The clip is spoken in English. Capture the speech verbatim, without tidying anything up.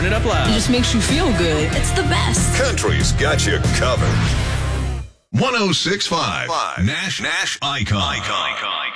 turn it up loud. It just makes you feel good. It's the best. Country's got you covered. one oh six point five Nash Nash Icon. Icon. Icon.